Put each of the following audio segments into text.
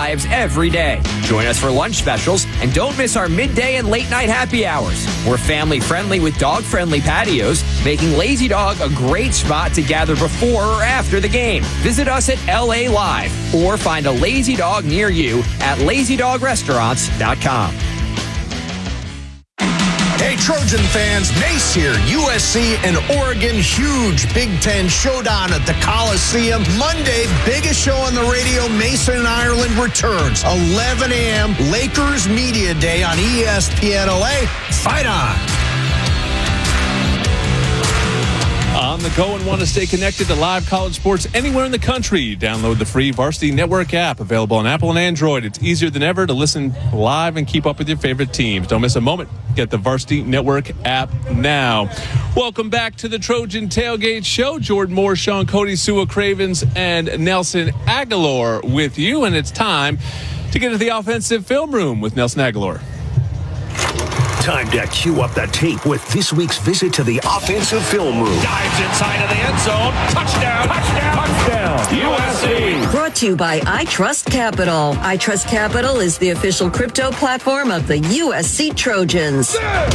lives every day. Join us for lunch specials and don't miss our midday and late night happy hours. We're family friendly with dog friendly patios, making Lazy Dog a great spot to gather before or after the game. Visit us at LA Live or find a Lazy Dog near you at lazydogrestaurants.com. Hey, Trojan fans, Mace here. USC and Oregon, huge Big Ten showdown at the Coliseum. Monday, biggest show on the radio, Mason and Ireland returns. 11 a.m., Lakers Media Day on ESPN LA. Fight on. On the go and want to stay connected to live college sports anywhere in the country? Download the free Varsity Network app, available on Apple and Android. It's easier than ever to listen live and keep up with your favorite teams. Don't miss a moment. Get the Varsity Network app now. Welcome back to the Trojan Tailgate Show. Jordan Moore, Sean Cody, Sua Cravens, and Nelson Aguilar with you. And it's time to get to the offensive film room with Nelson Aguilar. Time to cue up the tape with this week's visit to the offensive film room. Dives inside of the end zone. Touchdown, touchdown, touchdown. USC. Brought to you by iTrust Capital. iTrust Capital is the official crypto platform of the USC Trojans.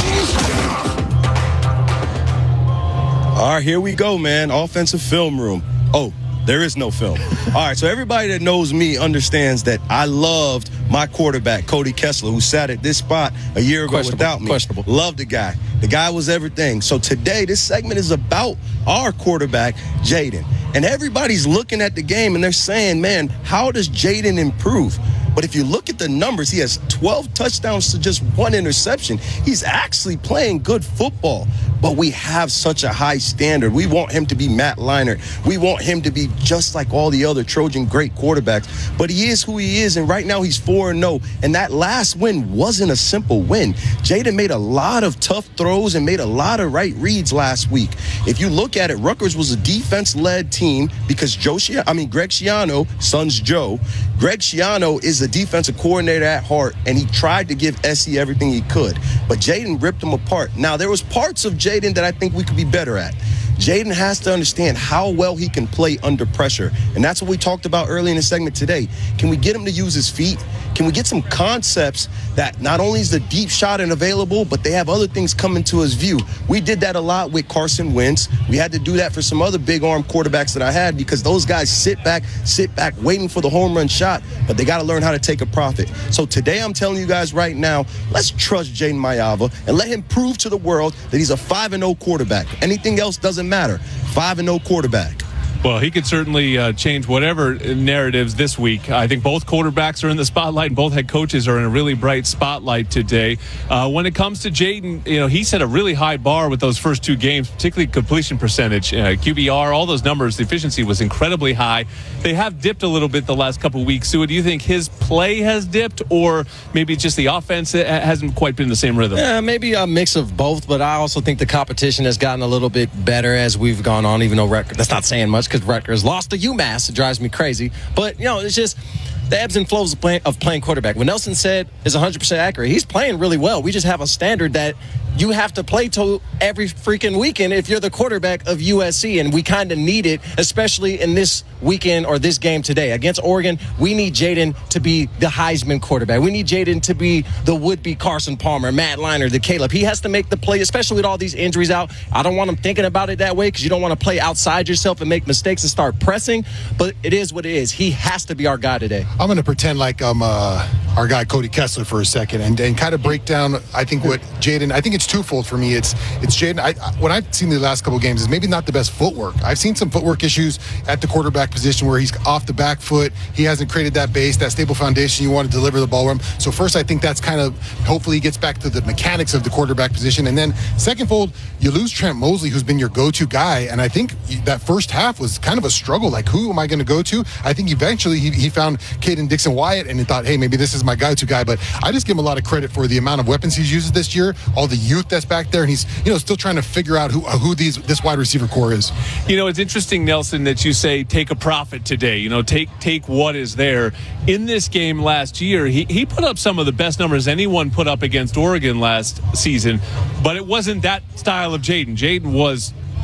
All right, here we go, man. Offensive film room. Oh, there is no film. All right, so everybody that knows me understands that I loved my quarterback, Cody Kessler, who sat at this spot a year ago without me. Questionable. Loved the guy. The guy was everything. So today, this segment is about our quarterback, Jayden. And everybody's looking at the game and they're saying, man, how does Jayden improve? But if you look at the numbers, he has 12 touchdowns to just 1 interception. He's actually playing good football. But we have such a high standard. We want him to be Matt Leinart. We want him to be just like all the other Trojan great quarterbacks. But he is who he is, and right now he's 4-0. And that last win wasn't a simple win. Jayden made a lot of tough throws and made a lot of right reads last week. If you look at it, Rutgers was a defense-led team because Greg Schiano, son's Joe, Greg Schiano is a defensive coordinator at heart, and he tried to give SE everything he could. But Jayden ripped him apart. Now, there was parts of Jayden that I think we could be better at. Jayden has to understand how well he can play under pressure. And that's what we talked about early in the segment today. Can we get him to use his feet? Can we get some concepts that not only is the deep shot and available, but they have other things coming to his view? We did that a lot with Carson Wentz. We had to do that for some other big arm quarterbacks that I had because those guys sit back, waiting for the home run shot, but they got to learn how to take a profit. So today I'm telling you guys right now, let's trust Jayden Maiava and let him prove to the world that he's a 5-0 quarterback. Anything else doesn't matter. 5-0 quarterback. Well, he could certainly change whatever narratives this week. I think both quarterbacks are in the spotlight, and both head coaches are in a really bright spotlight today. When it comes to Jayden, he set a really high bar with those first 2 games, particularly completion percentage, QBR, all those numbers. The efficiency was incredibly high. They have dipped a little bit the last couple of weeks. So do you think his play has dipped, or maybe just the offense hasn't quite been in the same rhythm? Yeah, maybe a mix of both, but I also think the competition has gotten a little bit better as we've gone on, even though Rutgers, that's not saying much because Rutgers lost to UMass. It drives me crazy. But, it's just the ebbs and flows of playing quarterback. What Nelson said is 100% accurate. He's playing really well. We just have a standard that you have to play to every freaking weekend if you're the quarterback of USC, and we kind of need it, especially in this weekend or this game today. Against Oregon, we need Jayden to be the Heisman quarterback. We need Jayden to be the would-be Carson Palmer, Matt Leinart, the Caleb. He has to make the play, especially with all these injuries out. I don't want him thinking about it that way because you don't want to play outside yourself and make mistakes and start pressing, but it is what it is. He has to be our guy today. I'm going to pretend like I'm our guy Cody Kessler for a second and kind of break down, I think, what Jayden, I think it's twofold for me. It's Jayden, what I've seen the last couple of games is maybe not the best footwork. I've seen some footwork issues at the quarterback position where he's off the back foot. He hasn't created that base, that stable foundation you want to deliver the ball from. So first, I think that's kind of, hopefully he gets back to the mechanics of the quarterback position. And then secondfold, you lose Trent Mosley, who's been your go-to guy. And I think that first half was kind of a struggle. Like, who am I going to go to? I think eventually he found Caden Dixon-Wyatt and he thought, hey, maybe this is my go-to guy. But I just give him a lot of credit for the amount of weapons he's used this year, all the youth that's back there, and he's still trying to figure out who this wide receiver core is. It's interesting, Nelson, that you say take a profit today. Take what is there. In this game last year, he put up some of the best numbers anyone put up against Oregon last season, but it wasn't that style of Jayden. Jayden was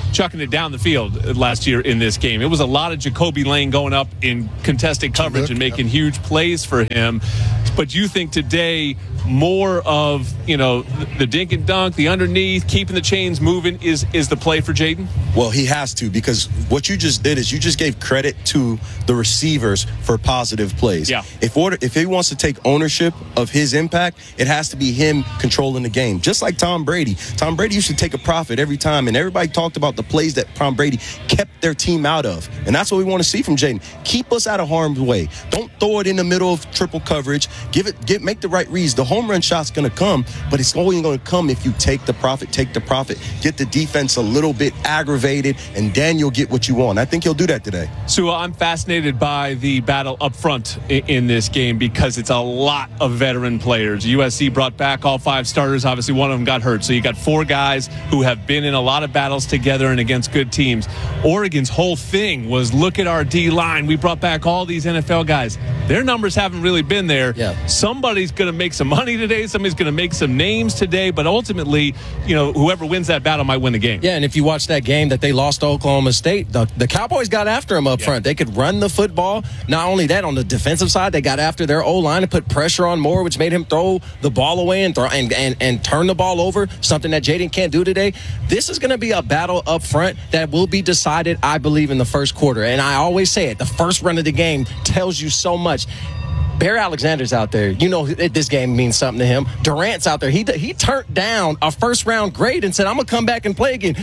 chucking it down the field last year in this game. It was a lot of Jacoby Lane going up in contested coverage and making huge plays for him. But you think today more of, the dink and dunk, the underneath, keeping the chains moving is the play for Jaden? Well, he has to, because what you just did is you just gave credit to the receivers for positive plays. Yeah. If he wants to take ownership of his impact, it has to be him controlling the game. Just like Tom Brady. Tom Brady used to take a profit every time, and everybody talked about the plays that Tom Brady kept their team out of. And that's what we want to see from Jaden. Keep us out of harm's way. Don't throw it in the middle of triple coverage. Make the right reads. The home run shot's going to come, but it's only going to come if you take the profit, get the defense a little bit aggravated, and then you'll get what you want. I think he'll do that today. So I'm fascinated by the battle up front in this game because it's a lot of veteran players. USC brought back all 5 starters. Obviously, one of them got hurt. So you got 4 guys who have been in a lot of battles together and against good teams. Oregon's whole thing was, look at our D-line. We brought back all these NFL guys. Their numbers haven't really been there. Yeah. Somebody's going to make some money today. Somebody's going to make some names today. But ultimately, whoever wins that battle might win the game. Yeah, and if you watch that game that they lost to Oklahoma State, the Cowboys got after them up front. They could run the football. Not only that, on the defensive side, they got after their O-line and put pressure on Moore, which made him throw the ball away and turn the ball over, something that Jaden can't do today. This is going to be a battle up front that will be decided, I believe, in the first quarter. And I always say it, the first run of the game tells you so much. Barry Alexander's out there. This game means something to him. Durant's out there. He turned down a first-round grade and said, I'm going to come back and play again.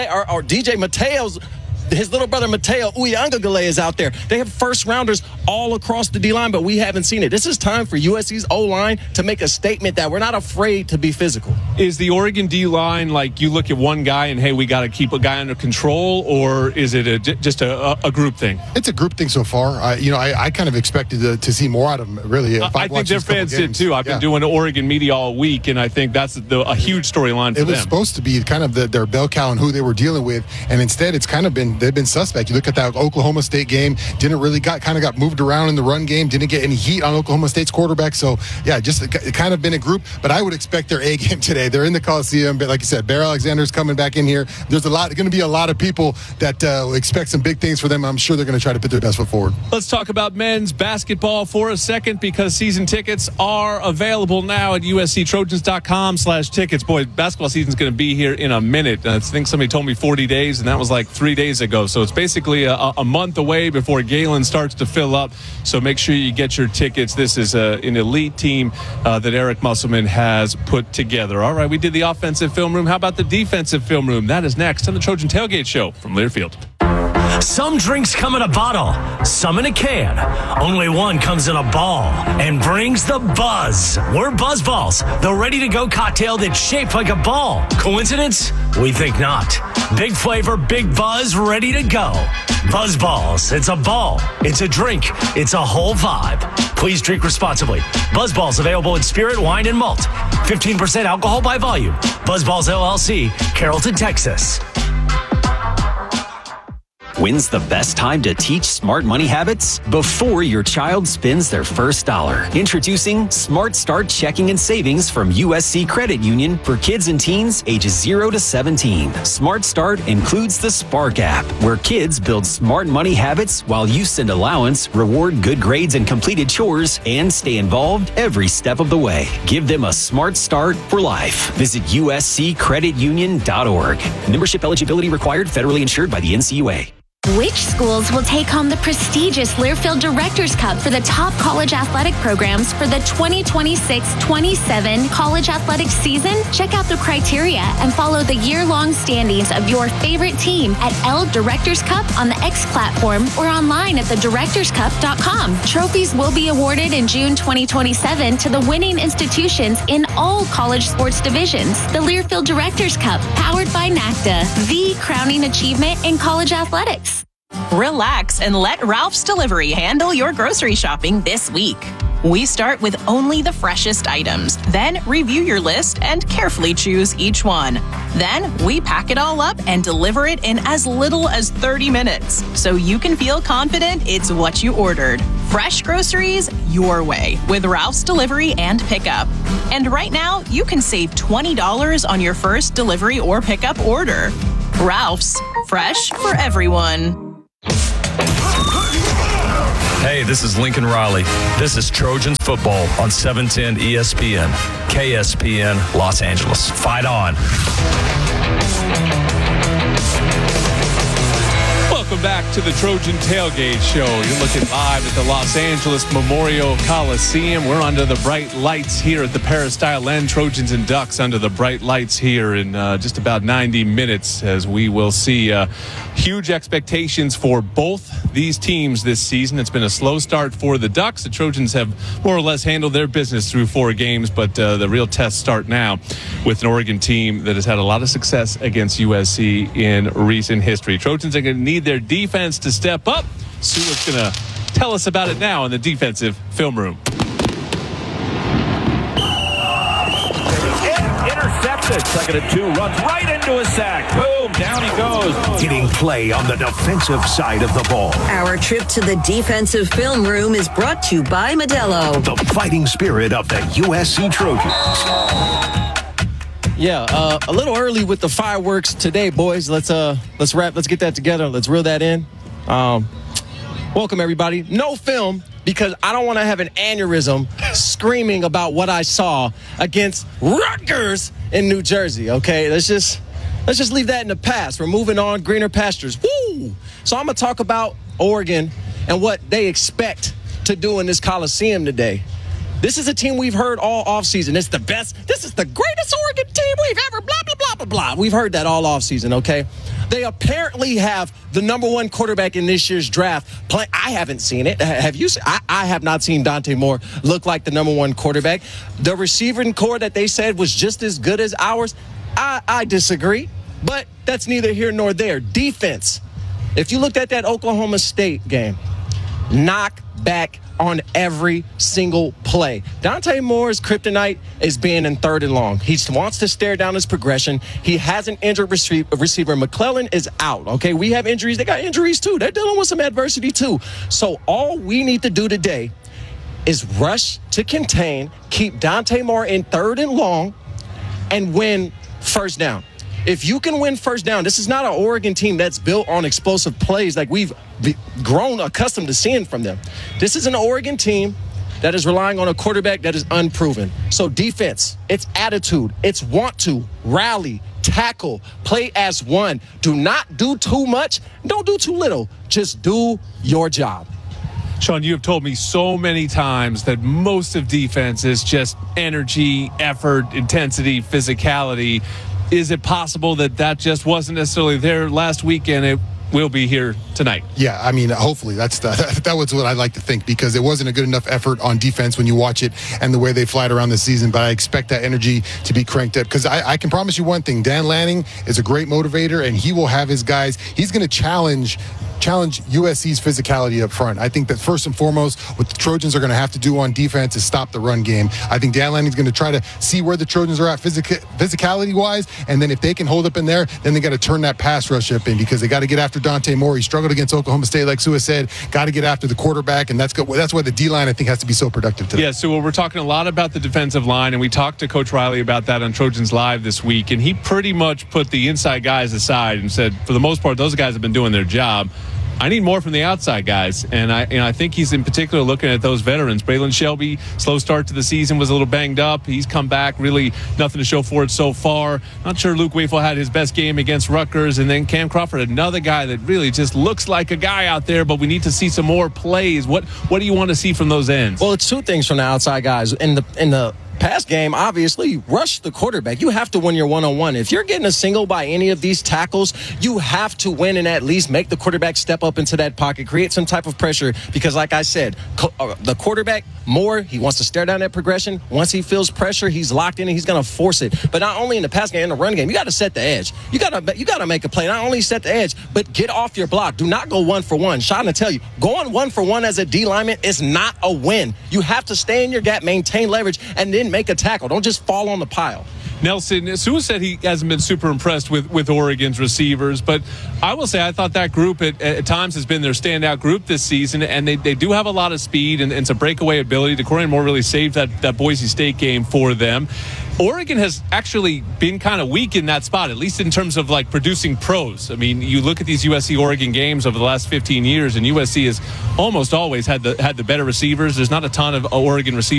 DJ Mateo's, his little brother Mateo Uyunglele is out there. They have first-rounders all across the D-line, but we haven't seen it. This is time for USC's O-line to make a statement that we're not afraid to be physical. Is the Oregon D-line like you look at one guy and, hey, we got to keep a guy under control, or is it just a group thing? It's a group thing so far. I kind of expected to see more out of them, really. I think their fans did, too. I've been doing Oregon media all week, and I think that's a huge storyline for them. It was supposed to be kind of their bell cow and who they were dealing with, and instead it's kind of they've been suspect. You look at that Oklahoma State game, got moved around in the run game, didn't get any heat on Oklahoma State's quarterback. So, it kind of been a group, but I would expect their A game today. They're in the Coliseum, but like you said, Barry Alexander's coming back in here. There's going to be a lot of people that expect some big things for them. I'm sure they're going to try to put their best foot forward. Let's talk about men's basketball for a second, because season tickets are available now at usctrojans.com/tickets. Boy, basketball season's going to be here in a minute. I think somebody told me 40 days, and that was like 3 days ago. So it's basically a month away before Galen starts to fill up. So make sure you get your tickets. This is an elite team that Eric Musselman has put together. All right, we did the offensive film room. How about the defensive film room? That is next on the Trojan Tailgate Show from Learfield. Some drinks come in a bottle, some in a can. Only one comes in a ball and brings the buzz. We're Buzz Balls, the ready-to-go cocktail that's shaped like a ball. Coincidence? We think not. Big flavor, big buzz, ready to go. Buzz Balls. It's a ball. It's a drink. It's a whole vibe. Please drink responsibly. Buzz Balls available in spirit, wine, and malt. 15% alcohol by volume. Buzz Balls LLC, Carrollton, Texas. When's the best time to teach smart money habits? Before your child spends their first dollar. Introducing Smart Start Checking and Savings from USC Credit Union for kids and teens ages 0 to 17. Smart Start includes the Spark app, where kids build smart money habits while you send allowance, reward good grades and completed chores, and stay involved every step of the way. Give them a smart start for life. Visit usccreditunion.org. Membership eligibility required, federally insured by the NCUA. Which schools will take home the prestigious Learfield Directors Cup for the top college athletic programs for the 2026-27 college athletics season? Check out the criteria and follow the year-long standings of your favorite team at L Directors Cup on the X platform or online at thedirectorscup.com. Trophies will be awarded in June 2027 to the winning institutions in all college sports divisions. The Learfield Directors Cup, powered by NACDA, the crowning achievement in college athletics. Relax and let Ralph's Delivery handle your grocery shopping this week. We start with only the freshest items, then review your list and carefully choose each one. Then we pack it all up and deliver it in as little as 30 minutes, so you can feel confident it's what you ordered. Fresh groceries your way with Ralph's Delivery and Pickup. And right now, you can save $20 on your first delivery or pickup order. Ralph's, fresh for everyone. Hey, this is Lincoln Riley. This is Trojans football on 710 ESPN, KSPN, Los Angeles. Fight on. Welcome back to the Trojan Tailgate Show. You're looking live at the Los Angeles Memorial Coliseum. We're under the bright lights here at the Peristyle End. Trojans and Ducks under the bright lights here in just about 90 minutes, as we will see huge expectations for both these teams this season. It's been a slow start for the Ducks. The Trojans have more or less handled their business through 4 games, but the real tests start now with an Oregon team that has had a lot of success against USC in recent history. Trojans are going to need their defense to step up. Sue is going to tell us about it now in the defensive film room. Intercepted. 2nd and 2. Runs right into a sack. Boom. Down he goes. Getting play on the defensive side of the ball. Our trip to the defensive film room is brought to you by Modelo. The fighting spirit of the USC Trojans. Yeah, a little early with the fireworks today, boys. Let's get that together. Let's reel that in. Welcome, everybody. No film, because I don't want to have an aneurysm screaming about what I saw against Rutgers in New Jersey, okay? Let's just leave that in the past. We're moving on, greener pastures. Woo! So I'm going to talk about Oregon and what they expect to do in this Coliseum today. This is a team we've heard all offseason. It's the best. This is the greatest Oregon team we've ever blah, blah, blah, blah, blah. We've heard that all offseason, okay? They apparently have the number 1 quarterback in this year's draft. I haven't seen it. Have you? I have not seen Dante Moore look like the number 1 quarterback. The receiving core that they said was just as good as ours, I disagree. But that's neither here nor there. Defense. If you looked at that Oklahoma State game, knock back on every single play. Dante Moore's kryptonite is being in 3rd and long. He wants to stare down his progression. He has an injured receiver. McClellan is out, okay? We have injuries. They got injuries, too. They're dealing with some adversity, too. So all we need to do today is rush to contain, keep Dante Moore in 3rd and long, and win first down. If you can win first down, this is not an Oregon team that's built on explosive plays like we've grown accustomed to seeing from them. This is an Oregon team that is relying on a quarterback that is unproven. So defense, it's attitude, it's want to, rally, tackle, play as one. Do not do too much, don't do too little. Just do your job. Sean, you have told me so many times that most of defense is just energy, effort, intensity, physicality. Is it possible that just wasn't necessarily there last weekend? It will be here tonight. Yeah, I mean, hopefully that was what I'd like to think, because it wasn't a good enough effort on defense when you watch it and the way they flied around the season. But I expect that energy to be cranked up, because I can promise you one thing: Dan Lanning is a great motivator, and he will have his guys. He's going to challenge USC's physicality up front. I think that first and foremost, what the Trojans are going to have to do on defense is stop the run game. I think Dan Lanning's going to try to see where the Trojans are at physicality-wise, and then if they can hold up in there, then they got to turn that pass rush up in, because they got to get after Dante Moore. He struggled against Oklahoma State, like Sue said. Got to get after the quarterback, and that's why the D-line, I think, has to be so productive today. Yeah, so we're talking a lot about the defensive line, and we talked to Coach Riley about that on Trojans Live this week, and he pretty much put the inside guys aside and said, for the most part, those guys have been doing their job. I need more from the outside guys, and I think he's in particular looking at those veterans. Braylon Shelby, slow start to the season, was a little banged up. He's come back, really nothing to show for it so far. Not sure Luke Wafel had his best game against Rutgers, and then Cam Crawford, another guy that really just looks like a guy out there, but we need to see some more plays. What do you want to see from those ends? Well, it's 2 things from the outside guys. In the pass game, obviously, rush the quarterback. You have to win your one-on-one. If you're getting a single by any of these tackles, you have to win and at least make the quarterback step up into that pocket, create some type of pressure, because like I said, the quarterback, Moore, he wants to stare down that progression. Once he feels pressure, he's locked in and he's going to force it. But not only in the pass game, in the run game, you got to set the edge. You got to make a play. Not only set the edge, but get off your block. Do not go 1-for-1. Sean will tell you, going 1-for-1 as a D lineman is not a win. You have to stay in your gap, maintain leverage, and then make a tackle. Don't just fall on the pile. Nelson, Sue said he hasn't been super impressed with Oregon's receivers, but I will say I thought that group at times has been their standout group this season, and they do have a lot of speed and some breakaway ability. DeCorian Moore really saved that Boise State game for them. Oregon has actually been kind of weak in that spot, at least in terms of like producing pros. I mean, you look at these USC-Oregon games over the last 15 years, and USC has almost always had the better receivers. There's not a ton of Oregon receivers